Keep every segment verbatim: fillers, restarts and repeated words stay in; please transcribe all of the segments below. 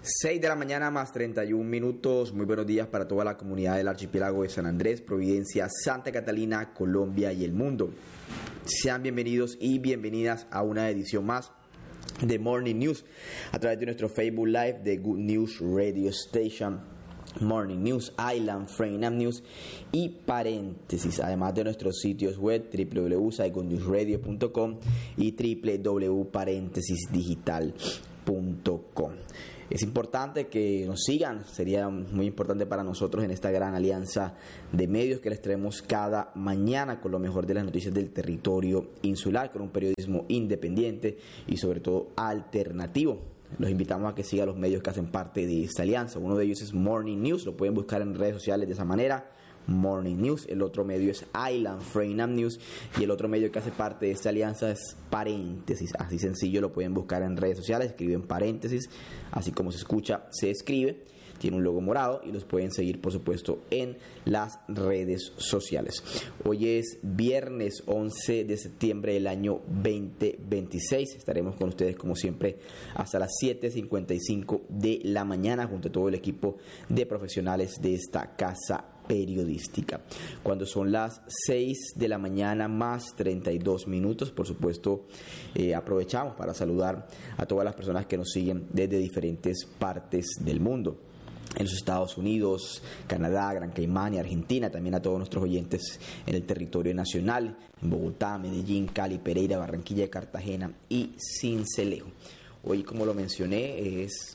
seis de la mañana más treinta y un minutos. Muy buenos días para toda la comunidad del archipiélago de San Andrés, Providencia, Santa Catalina, Colombia y el mundo. Sean bienvenidos y bienvenidas a una edición más de Morning News a través de nuestro Facebook Live de Good News Radio Station, Morning News, Island, Freedom News y paréntesis, además de nuestros sitios web doble u doble u doble u punto saigon news radio punto com y doble u doble u doble u punto paréntesis digital punto com. Es importante que nos sigan, sería muy importante para nosotros en esta gran alianza de medios que les traemos cada mañana con lo mejor de las noticias del territorio insular, con un periodismo independiente y sobre todo alternativo. Los invitamos a que sigan los medios que hacen parte de esta alianza. Uno de ellos es Morning News, lo pueden buscar en redes sociales de esa manera, Morning News. El otro medio es Island, Freedom News, y el otro medio que hace parte de esta alianza es Paréntesis. Así sencillo, lo pueden buscar en redes sociales, escriben Paréntesis, así como se escucha, se escribe. Tiene un logo morado y los pueden seguir, por supuesto, en las redes sociales. Hoy es viernes once de septiembre del año veinte veintiséis. Estaremos con ustedes, como siempre, hasta las siete cincuenta y cinco de la mañana, junto a todo el equipo de profesionales de esta casa periodística. Cuando son las seis de la mañana más treinta y dos minutos, por supuesto, eh, aprovechamos para saludar a todas las personas que nos siguen desde diferentes partes del mundo. En los Estados Unidos, Canadá, Gran Caimán y Argentina, también a todos nuestros oyentes en el territorio nacional, en Bogotá, Medellín, Cali, Pereira, Barranquilla, Cartagena y Sincelejo. Hoy, como lo mencioné, es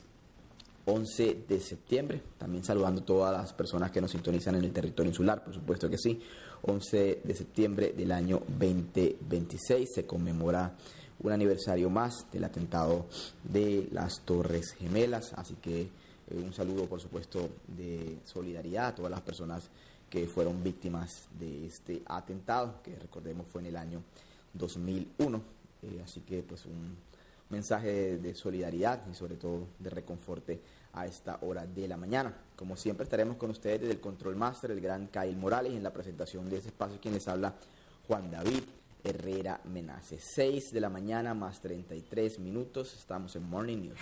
once de septiembre, también saludando a todas las personas que nos sintonizan en el territorio insular, por supuesto que sí. once de septiembre del año veinte veintiséis se conmemora un aniversario más del atentado de las Torres Gemelas, así que Eh, un saludo, por supuesto, de solidaridad a todas las personas que fueron víctimas de este atentado, que recordemos fue en el año dos mil uno. Eh, así que pues un mensaje de, de solidaridad y sobre todo de reconforte a esta hora de la mañana. Como siempre estaremos con ustedes desde el Control Master, el gran Kyle Morales, en la presentación de este espacio, quien les habla, Juan David Herrera Menace. seis de la mañana más treinta y tres minutos, estamos en Morning News.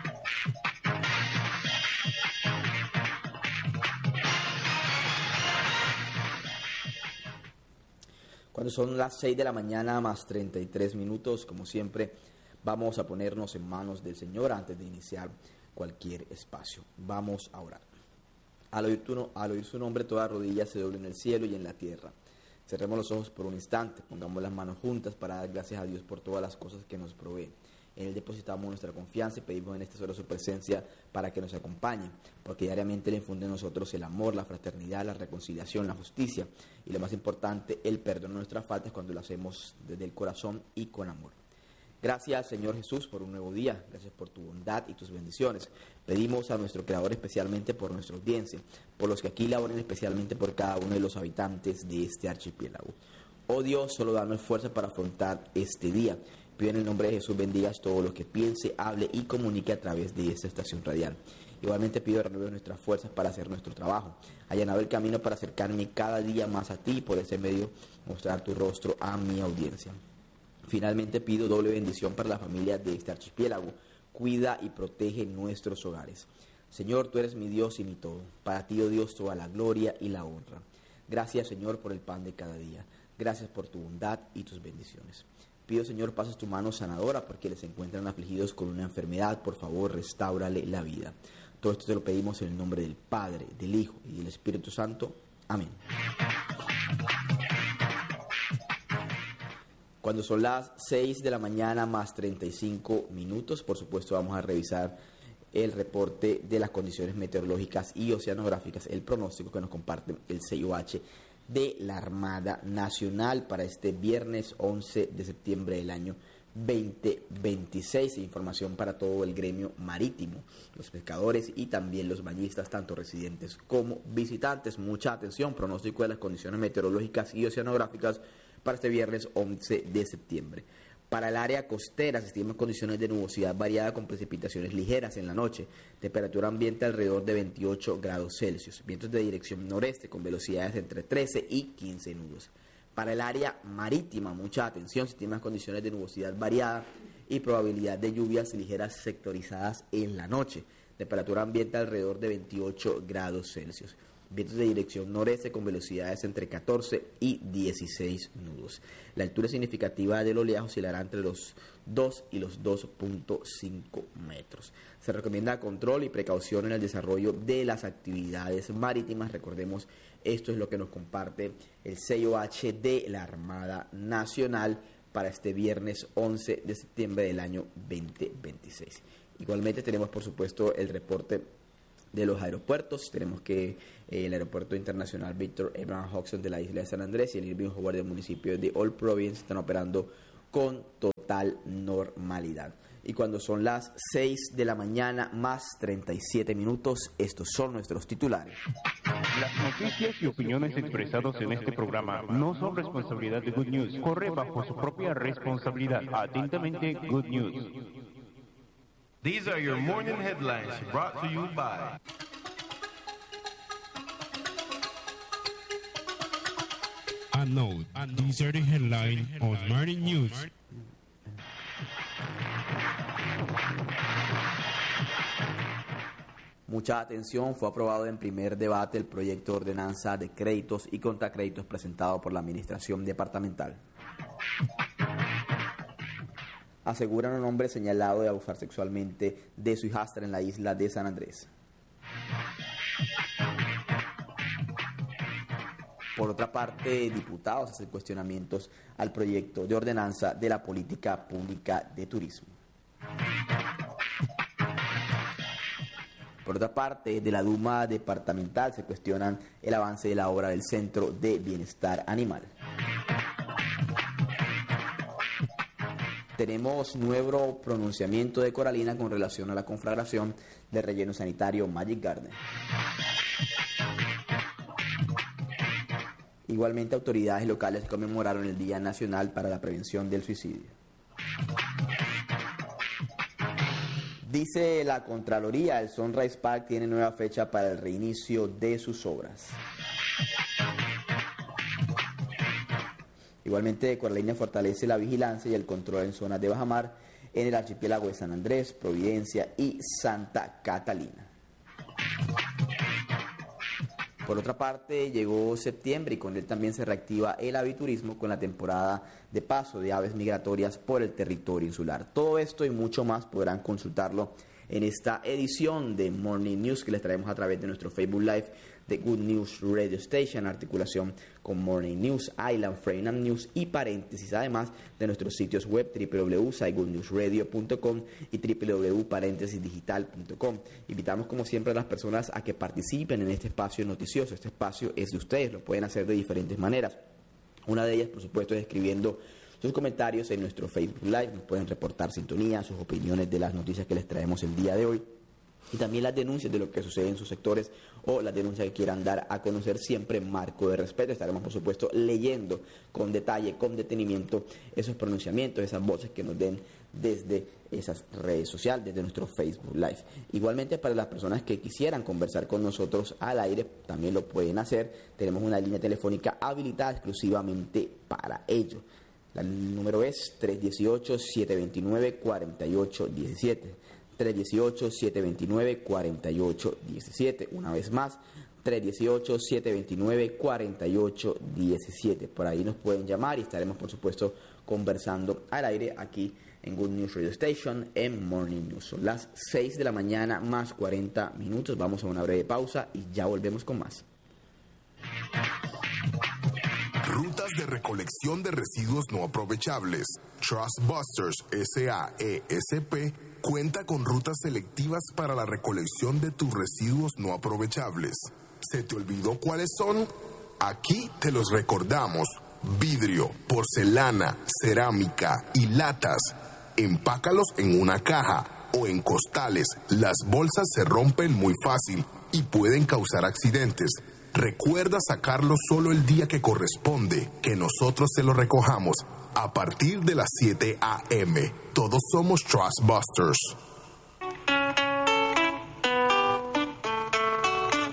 Cuando son las seis de la mañana más treinta y tres minutos, como siempre, vamos a ponernos en manos del Señor antes de iniciar cualquier espacio. Vamos a orar. Al oír, tu, al oír su nombre, toda rodilla se doble en el cielo y en la tierra. Cerremos los ojos por un instante, pongamos las manos juntas para dar gracias a Dios por todas las cosas que nos provee. En Él depositamos nuestra confianza y pedimos en esta hora su presencia para que nos acompañe, porque diariamente le infunde en nosotros el amor, la fraternidad, la reconciliación, la justicia y lo más importante, el perdón de nuestras faltas cuando lo hacemos desde el corazón y con amor. Gracias, Señor Jesús, por un nuevo día. Gracias por tu bondad y tus bendiciones. Pedimos a nuestro Creador especialmente por nuestra audiencia, por los que aquí laboran, especialmente por cada uno de los habitantes de este archipiélago. Oh Dios, solo danos fuerza para afrontar este día. Pido en el nombre de Jesús bendigas todo lo que piense, hable y comunique a través de esta estación radial. Igualmente pido renueve nuestras fuerzas para hacer nuestro trabajo, allanado el camino para acercarme cada día más a ti y por ese medio mostrar tu rostro a mi audiencia. Finalmente pido doble bendición para la familia de este archipiélago. Cuida y protege nuestros hogares. Señor, tú eres mi Dios y mi todo. Para ti, oh Dios, toda la gloria y la honra. Gracias, Señor, por el pan de cada día. Gracias por tu bondad y tus bendiciones. Pido, Señor, pases tu mano sanadora porque les encuentran afligidos con una enfermedad. Por favor, restáurale la vida. Todo esto te lo pedimos en el nombre del Padre, del Hijo y del Espíritu Santo. Amén. Cuando son las seis de la mañana más treinta y cinco minutos, por supuesto vamos a revisar el reporte de las condiciones meteorológicas y oceanográficas, el pronóstico que nos comparte el C I O H de la Armada Nacional para este viernes once de septiembre del año veinte veintiséis. Información para todo el gremio marítimo, los pescadores y también los bañistas, tanto residentes como visitantes. Mucha atención, pronóstico de las condiciones meteorológicas y oceanográficas para este viernes once de septiembre. Para el área costera se estiman condiciones de nubosidad variada con precipitaciones ligeras en la noche, temperatura ambiente alrededor de veintiocho grados Celsius, vientos de dirección noreste con velocidades entre trece y quince nudos. Para el área marítima, mucha atención, se estiman condiciones de nubosidad variada y probabilidad de lluvias ligeras sectorizadas en la noche. Temperatura ambiente alrededor de veintiocho grados Celsius. Vientos de dirección noreste con velocidades entre catorce y dieciséis nudos. La altura significativa del oleaje oscilará entre los dos y los dos punto cinco metros. Se recomienda control y precaución en el desarrollo de las actividades marítimas. Recordemos, esto es lo que nos comparte el C I O H de la Armada Nacional para este viernes once de septiembre del año veinte veintiséis. Igualmente tenemos, por supuesto, el reporte de los aeropuertos. Tenemos que eh, el aeropuerto internacional Victor Abraham Hodgson de la isla de San Andrés y el Irving Howard del municipio de Old Providence están operando con total normalidad. Y cuando son las seis de la mañana más treinta y siete minutos, estos son nuestros titulares. Las noticias y opiniones expresadas en este programa no son responsabilidad de Good News. Corre bajo su propia responsabilidad. Atentamente, Good News. These are your morning headlines brought to you by A note, these are the headlines on Morning News. Mucha atención, fue aprobado en primer debate el proyecto de ordenanza de créditos y contracréditos presentado por la Administración Departamental. Aseguran a un hombre señalado de abusar sexualmente de su hijastra en la isla de San Andrés. Por otra parte, diputados hacen cuestionamientos al proyecto de ordenanza de la política pública de turismo. Por otra parte, de la Duma departamental se cuestionan el avance de la obra del Centro de Bienestar Animal. Tenemos nuevo pronunciamiento de Coralina con relación a la conflagración del relleno sanitario Magic Garden. Igualmente, autoridades locales conmemoraron el Día Nacional para la Prevención del Suicidio. Dice la Contraloría, el Sunrise Park tiene nueva fecha para el reinicio de sus obras. Igualmente, Coralina fortalece la vigilancia y el control en zonas de bajamar en el archipiélago de San Andrés, Providencia y Santa Catalina. Por otra parte, llegó septiembre y con él también se reactiva el aviturismo con la temporada de paso de aves migratorias por el territorio insular. Todo esto y mucho más podrán consultarlo en esta edición de Morning News que les traemos a través de nuestro Facebook Live de Good News Radio Station, articulación con Morning News, Island Frame and News y paréntesis, además de nuestros sitios web doble u doble u doble u punto good news radio punto com y doble u doble u doble u punto paréntesis digital punto com. Invitamos como siempre a las personas a que participen en este espacio noticioso. Este espacio es de ustedes, lo pueden hacer de diferentes maneras. Una de ellas, por supuesto, es escribiendo sus comentarios en nuestro Facebook Live. Nos pueden reportar sintonía, sus opiniones de las noticias que les traemos el día de hoy. Y también las denuncias de lo que sucede en sus sectores o las denuncias que quieran dar a conocer, siempre en marco de respeto. Estaremos, por supuesto, leyendo con detalle, con detenimiento, esos pronunciamientos, esas voces que nos den desde esas redes sociales, desde nuestro Facebook Live. Igualmente, para las personas que quisieran conversar con nosotros al aire, también lo pueden hacer. Tenemos una línea telefónica habilitada exclusivamente para ello. El número es tres uno ocho, siete dos nueve, cuatro ocho uno siete. tres uno ocho, siete dos nueve, cuatro ocho uno siete. Una vez más, tres uno ocho, siete dos nueve, cuatro ocho uno siete. Por ahí nos pueden llamar y estaremos, por supuesto, conversando al aire aquí en Good News Radio Station en Morning News. Son las seis de la mañana más cuarenta minutos. Vamos a una breve pausa y ya volvemos con más. Rutas de recolección de residuos no aprovechables. Trust Busters S A E S P cuenta con rutas selectivas para la recolección de tus residuos no aprovechables. ¿Se te olvidó cuáles son? Aquí te los recordamos. Vidrio, porcelana, cerámica y latas. Empácalos en una caja o en costales. Las bolsas se rompen muy fácil y pueden causar accidentes. Recuerda sacarlo solo el día que corresponde, que nosotros te lo recojamos a partir de las siete a eme. Todos somos Trust Busters.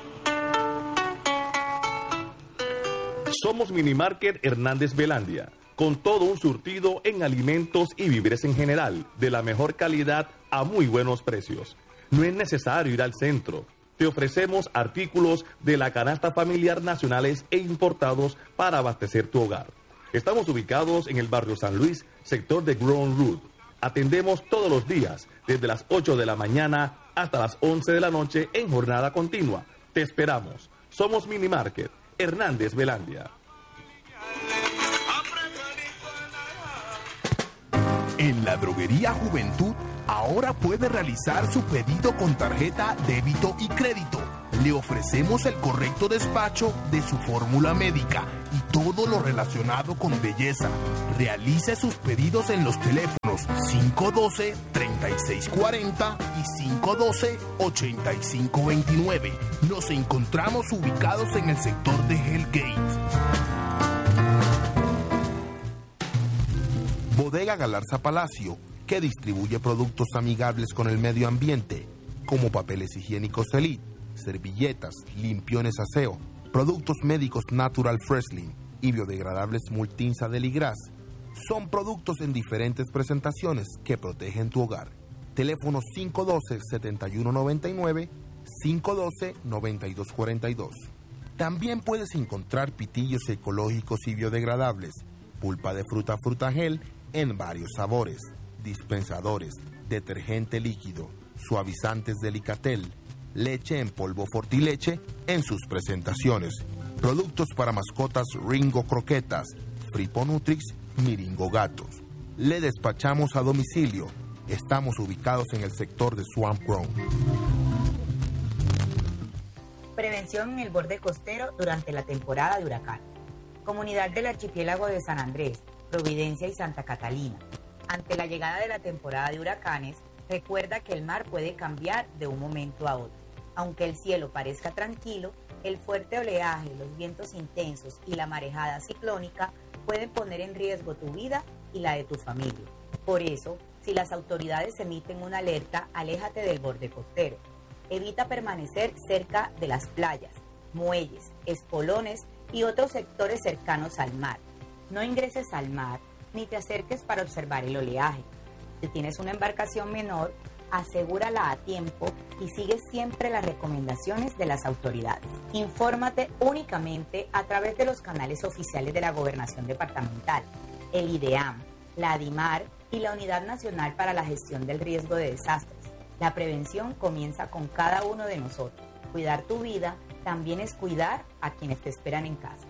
Somos Minimarket Hernández Belandia. con todo un surtido en alimentos y víveres en general, de la mejor calidad a muy buenos precios. No es necesario ir al centro. Te ofrecemos artículos de la canasta familiar nacionales e importados para abastecer tu hogar. Estamos ubicados en el barrio San Luis, sector de Ground Root. Atendemos todos los días, desde las ocho de la mañana hasta las once de la noche en jornada continua. Te esperamos. Somos Mini Market, Hernández Belandia. En la Droguería Juventud, ahora puede realizar su pedido con tarjeta débito y crédito. Le ofrecemos el correcto despacho de su fórmula médica y todo lo relacionado con belleza. Realice sus pedidos en los teléfonos cinco uno dos, tres seis cuatro cero y cinco uno dos, ocho cinco dos nueve. Nos encontramos ubicados en el sector de Hellgate. Bodega Galarza Palacio, que distribuye productos amigables con el medio ambiente, como papeles higiénicos Elite, servilletas, limpiones aseo, productos médicos Natural Freshling y biodegradables Multinsa Deligras. Son productos en diferentes presentaciones que protegen tu hogar. Teléfono cinco uno dos, siete uno nueve nueve, cinco uno dos, nueve dos cuatro dos. También puedes encontrar pitillos ecológicos y biodegradables, pulpa de fruta fruta gel en varios sabores, dispensadores, detergente líquido, suavizantes Delicatel, leche en polvo Fortileche en sus presentaciones, productos para mascotas Ringo Croquetas, Fripo Nutrix, Miringo Gatos. Le despachamos a domicilio. Estamos ubicados en el sector de Swamp Ground. Prevención en el borde costero durante la temporada de huracán. Comunidad del archipiélago de San Andrés, Providencia y Santa Catalina. Ante la llegada de la temporada de huracanes, recuerda que el mar puede cambiar de un momento a otro. Aunque el cielo parezca tranquilo, el fuerte oleaje, los vientos intensos y la marejada ciclónica pueden poner en riesgo tu vida y la de tu familia. Por eso, si las autoridades emiten una alerta, aléjate del borde costero. Evita permanecer cerca de las playas, muelles, espolones y otros sectores cercanos al mar. No ingreses al mar ni te acerques para observar el oleaje. Si tienes una embarcación menor, asegúrala a tiempo y sigue siempre las recomendaciones de las autoridades. Infórmate únicamente a través de los canales oficiales de la Gobernación Departamental, el IDEAM, la ADIMAR y la Unidad Nacional para la Gestión del Riesgo de Desastres. La prevención comienza con cada uno de nosotros. Cuidar tu vida también es cuidar a quienes te esperan en casa.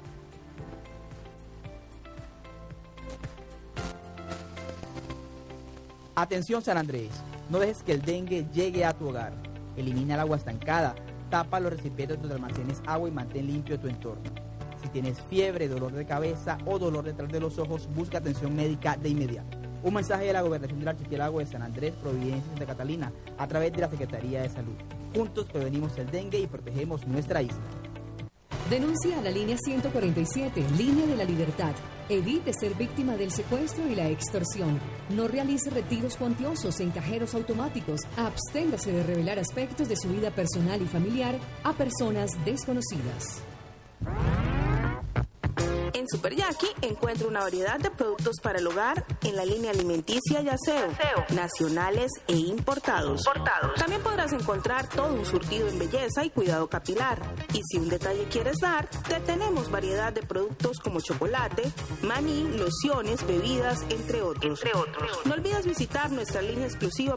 Atención San Andrés, no dejes que el dengue llegue a tu hogar. Elimina el agua estancada, tapa los recipientes donde almacenes agua y mantén limpio tu entorno. Si tienes fiebre, dolor de cabeza o dolor detrás de los ojos, busca atención médica de inmediato. Un mensaje de la Gobernación del Archipiélago de San Andrés, Providencia y Santa Catalina a través de la Secretaría de Salud. Juntos prevenimos el dengue y protegemos nuestra isla. Denuncia a la línea ciento cuarenta y siete, Línea de la Libertad. Evite ser víctima del secuestro y la extorsión. No realice retiros cuantiosos en cajeros automáticos. Absténgase de revelar aspectos de su vida personal y familiar a personas desconocidas. En Super Yaqui encuentra una variedad de productos para el hogar en la línea alimenticia y aseo, nacionales e importados. importados. También podrás encontrar todo un surtido en belleza y cuidado capilar. Y si un detalle quieres dar, te tenemos variedad de productos como chocolate, maní, lociones, bebidas, entre otros. Entre otros. No olvides visitar nuestra línea exclusiva